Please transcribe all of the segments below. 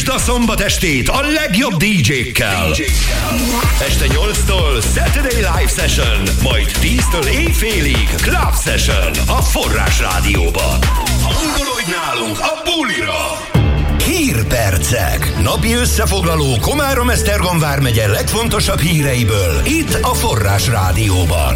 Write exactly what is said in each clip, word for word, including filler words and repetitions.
Hívd a szombat estét a legjobb dé dzsékkel. Este nyolctól Saturday Live Session, majd tíztől éjfélig Club Session a Forrás Rádióban. Hangolódj nálunk a bulira! Hírpercek. Napi összefoglaló Komárom-Esztergom vármegye legfontosabb híreiből itt a Forrás Rádióban.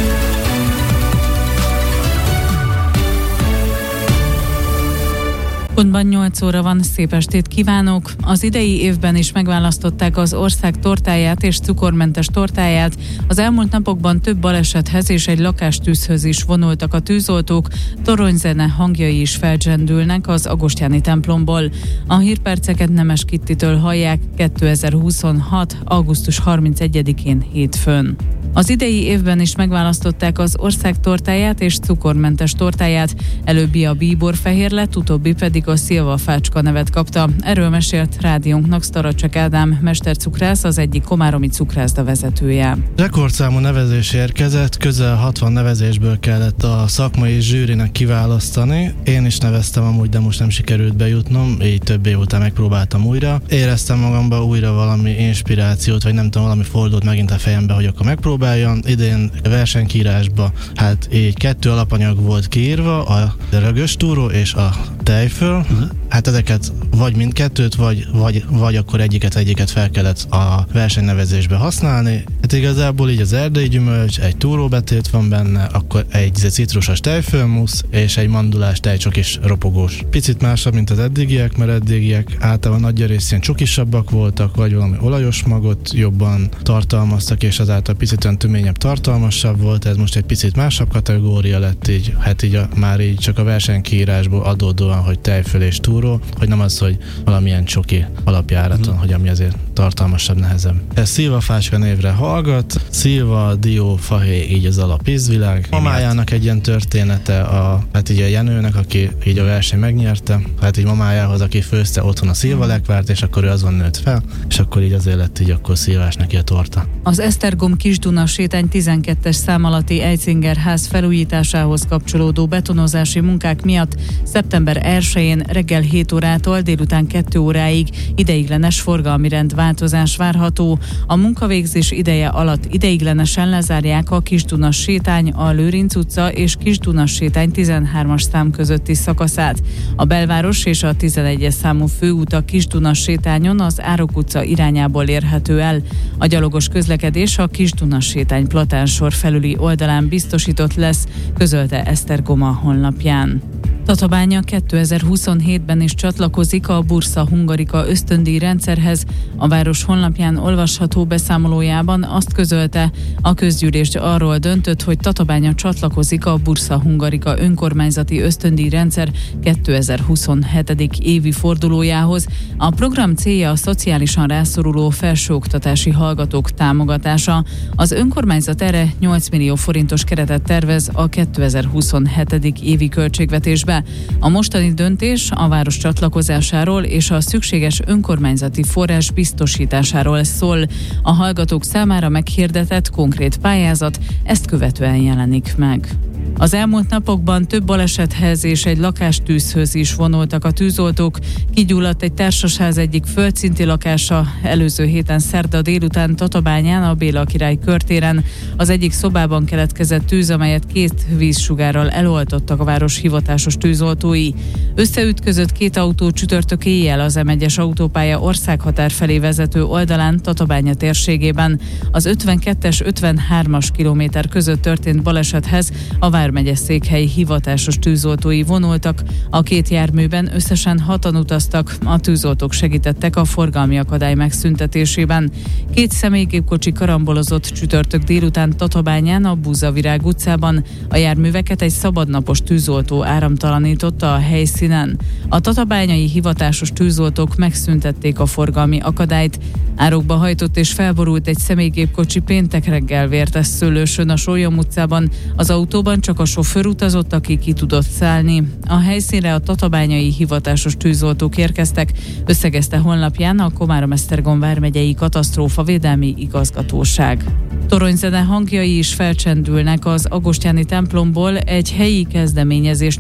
Pontban nyolc óra van, szép estét kívánok! Az idei évben is megválasztották az ország tortáját és cukormentes tortáját. Az elmúlt napokban több balesethez és egy lakástűzhöz is vonultak a tűzoltók, toronyzene hangjai is felcsendülnek az agostyáni templomból. A hírperceket Nemes Kittitől hallják kétezer-huszonhat. augusztus harmincegyedikén hétfőn. Az idei évben is megválasztották az ország tortáját és cukormentes tortáját, előbbi a bíborfehér lett, utóbbi pedig a szilvafácska nevet kapta. Erről mesélt rádiónknak Sztaracsek Ádám, mestercukrász, az egyik komáromi cukrászda vezetője. Rekordszámú nevezés érkezett, közel hatvan nevezésből kellett a szakmai zsűrinek kiválasztani. Én is neveztem amúgy, de most nem sikerült bejutnom, így több év után megpróbáltam újra. Éreztem magamba újra valami inspirációt, vagy nem tudom, valami fordult megint a fejembe, hogy akkor megpróbáljam. Idén versenykírásba, hát így kettő alapanyag volt kiírva, a rögöstúró és a tejföl. Uh-huh. Hát ezeket vagy mindkettőt, vagy, vagy, vagy akkor egyiket egyiket fel kellett a versenynevezésbe használni. Hát igazából így az erdei gyümölcs, egy túróbetét van benne, akkor egy citrusos tejfölmusz és egy mandulás tejcsokis ropogós. Picit másabb, mint az eddigiek, mert eddigiek általában nagy rész ilyen csokisabbak voltak, vagy valami olajos magot jobban tartalmaztak, és azáltal picit olyan töményebb, tartalmasabb volt, ez most egy picit másabb kategória lett, így, hát így a, már így csak a versenykiírásból adódóan, hogy tejföl és túró, hogy nem az, hogy valamilyen csoki alapjáraton, mm. hogy ami azért tartalmasabb, nehezebb. Ez szilvafácska névre hallgat, szilva, dió, fahéj, így az alap ízvilág. Mamájának egy ilyen története, a, hát így a Jenőnek, aki így a verseny megnyerte, hát így mamájához, aki főzte otthon a szilvalekvárt, és akkor ő azon nőtt fel, és akkor így azért lett így akkor szilvás neki a torta. Az Esztergom Kis-Duna sétány tizenkettes szám alatti Eitzinger ház felújításához kapcsolódó betonozási munkák miatt szeptember elsején reggel hét órától délután kettő óráig ideiglenes forgalmi rendváltozás várható. A munkavégzés ideje alatt ideiglenesen lezárják a Kis-Duna sétány, a Lőrinc utca és Kis-Duna sétány tizenhármas szám közötti szakaszát. A belváros és a tizenegyes számú főút a Kis-Duna sétányon az Árok utca irányából érhető el. A gyalogos közlekedés a Kis-Duna sétány platánsor felüli oldalán biztosított lesz, közölte Esztergom a honlapján. Tatabánya kétezer-huszonhétben is csatlakozik a Bursa Hungarika ösztöndíj rendszerhez. A város honlapján olvasható beszámolójában azt közölte, a közgyűlés arról döntött, hogy Tatabánya csatlakozik a Bursa Hungarika önkormányzati ösztöndíj rendszer kétezer-huszonhetedik évi fordulójához. A program célja a szociálisan rászoruló felsőoktatási hallgatók támogatása. Az önkormányzat erre nyolc millió forintos keretet tervez a kétezer-huszonhetedik évi költségvetésbe. A mostani döntés a város csatlakozásáról és a szükséges önkormányzati forrás biztosításáról szól. A hallgatók számára meghirdetett konkrét pályázat ezt követően jelenik meg. Az elmúlt napokban több balesethez és egy lakástűzhöz is vonultak a tűzoltók. Kigyulladt egy társasház egyik földszinti lakása előző héten szerda délután Tatabányán, a Béla Király körtéren. Az egyik szobában keletkezett tűz, amelyet két vízsugárral eloltottak a város hivatásos tűzoltói. Összeütközött két autó csütörtök éjjel az em egyes autópálya országhatár felé vezető oldalán Tatabánya térségében. Az ötvenkettes ötvenhármas kilométer között történt balesethez a vármegye székhelyi hivatásos tűzoltói vonultak. A két járműben összesen hatan utaztak, a tűzoltók segítettek a forgalmi akadály megszüntetésében. Két személygépkocsi karambolozott csütörtök délután Tatabányán, a Búzavirág utcában. A járműveket egy szabadnapos tűzoltó áramtalanította a helyszínen. A tatabányai hivatásos tűzoltók megszüntették a forgalmi akadályt. Árokba hajtott és felborult egy személygépkocsi péntek reggel Vértesszőlősön a Sólyom utcában. Az autóban csak a sofőr utazott, aki ki tudott szállni. A helyszínre a tatabányai hivatásos tűzoltók érkeztek, összegezte honlapján a Komárom-Esztergom vármegyei katasztrófavédelmi igazgatóság. Toronyzene hangjai is felcsendülnek az agostyáni templomból, egy helyi kezdeményezés nyomán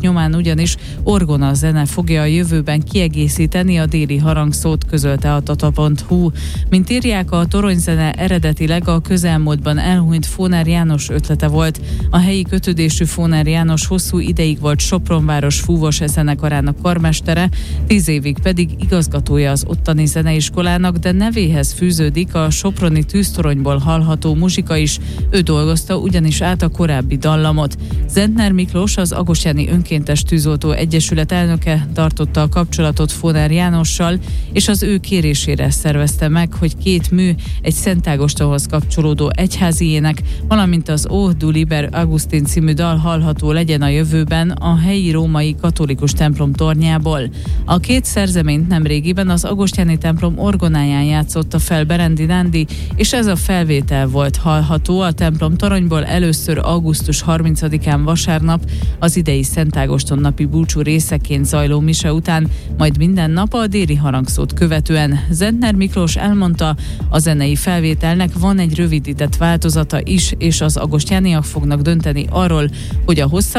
ugyanis orgona zene fogja a jövőben kiegészíteni a déli harangszót, közölte a tata pont hu. Mint írják, a toronyzene eredetileg a közelmúltban elhunyt Fóner János ötlete volt. A helyi kötődésű Fóner János hosszú ideig volt Sopronváros fúvos zenekarának karmestere, tíz évig pedig igazgatója az ottani zeneiskolának, de nevéhez fűződik a soproni tűztoronyból hallható muzsika is, ő dolgozta ugyanis át a korábbi dallamot. Zentner Miklós, az Agosjáni Önkéntes Tűzoltó Egyesület elnöke tartotta a kapcsolatot Fóner Jánossal, és az ő kérésére szervezte meg, hogy két mű, egy Szent Ágostonhoz kapcsolódó egyházi ének, valamint az O du Liber Augustin című dal hallható legyen a jövőben a helyi római katolikus templom tornyából. A két szerzeményt nemrégiben az Agosjáni templom orgonáján játszotta fel Berendi Nándi, és ez a felvétel volt hallható a templom toronyból először augusztus harmincadikán vasárnap, az idei Szent Ágoston napi búcsú részeként zajló mise után, majd minden nap a déli harangszót követően. Zentner Miklós elmondta, a zenei felvételnek van egy rövidített változata is, és az agostániak fognak dönteni arról, hogy a hosszabb